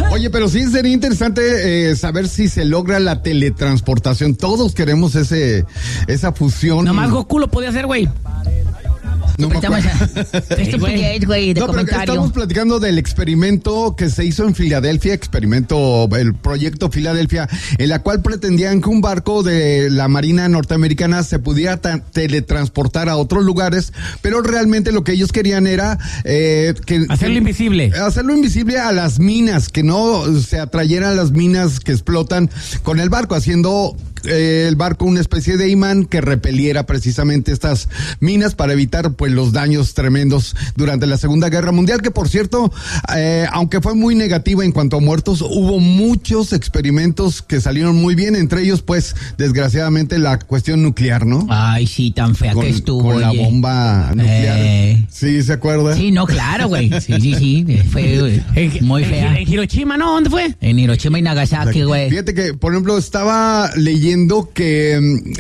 Oye, pero sí sería interesante saber si se logra la teletransportación. Todos queremos esa fusión. Nomás Goku lo podía hacer, güey. No, estamos platicando del experimento que se hizo en Filadelfia, el proyecto Filadelfia, en la cual pretendían que un barco de la Marina norteamericana se pudiera teletransportar a otros lugares, pero realmente lo que ellos querían era hacerlo invisible. Hacerlo invisible a las minas, que no se atrayeran las minas que explotan con el barco, haciendo el barco una especie de imán que repeliera precisamente estas minas para evitar pues los daños tremendos durante la Segunda Guerra Mundial, que por cierto, aunque fue muy negativa en cuanto a muertos, hubo muchos experimentos que salieron muy bien, entre ellos pues desgraciadamente la cuestión nuclear, ¿no? Ay, sí, tan fea que estuvo. Con la bomba nuclear. Sí, ¿se acuerda? Sí, no, claro, güey. Sí, fue muy fea. ¿En Hiroshima, no? ¿Dónde fue? En Hiroshima y Nagasaki, güey. Fíjate que, por ejemplo, estaba leyendo que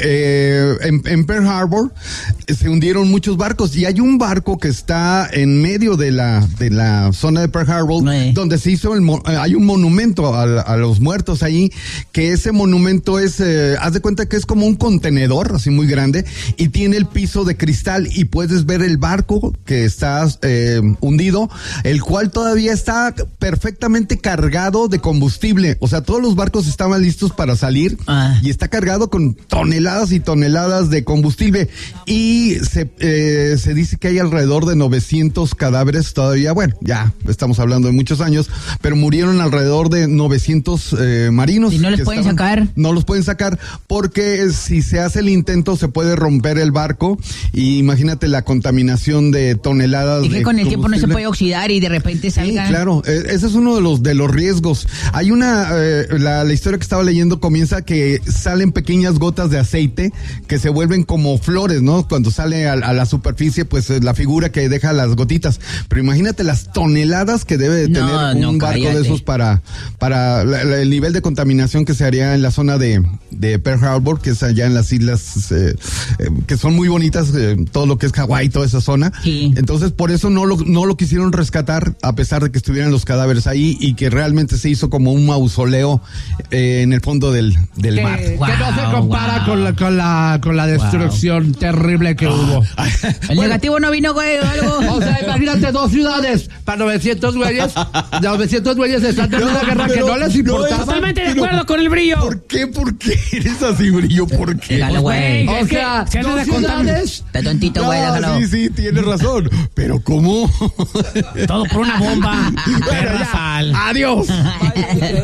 en Pearl Harbor se hundieron muchos barcos y hay un barco que está en medio de la zona de Pearl Harbor donde se hizo hay un monumento a los muertos ahí, que ese monumento es, haz de cuenta que es como un contenedor así muy grande y tiene el piso de cristal y puedes ver el barco que está hundido, el cual todavía está perfectamente cargado de combustible, o sea, todos los barcos estaban listos para salir y está cargado con toneladas y toneladas de combustible y se dice que hay alrededor de 900 cadáveres todavía, bueno, ya estamos hablando de muchos años, pero murieron alrededor de 900 marinos. ¿Y no les pueden sacar? No los pueden sacar porque si se hace el intento se puede romper el barco y imagínate la contaminación de toneladas. Y que con el tiempo no se puede oxidar y de repente salga. Sí, claro, ese es uno de los riesgos. Hay la historia que estaba leyendo comienza que salen pequeñas gotas de aceite que se vuelven como flores, ¿no? Cuando sale a la superficie, pues la figura que deja las gotitas. Pero imagínate las toneladas que debe de tener un barco de esos para el nivel de contaminación que se haría en la zona de Pearl Harbor, que es allá en las islas que son muy bonitas, todo lo que es Hawái, toda esa zona. Sí. Entonces, por eso no lo quisieron rescatar, a pesar de que estuvieran los cadáveres ahí y que realmente se hizo como un mausoleo en el fondo del mar. Que no se compara con la destrucción terrible que hubo. El negativo no vino, güey, o algo. O sea, imagínate 2 ciudades para 900 güeyes. 900 güeyes están en una guerra que no les importaba. Totalmente de acuerdo con el Brillo. ¿Por qué? ¿Por qué eres así, Brillo? ¿Por qué? Déjalo, güey. O sea, 2 ciudades. Está tontito, güey, déjalo. Sí, tienes razón. Pero ¿cómo? Todo por una bomba. Adiós.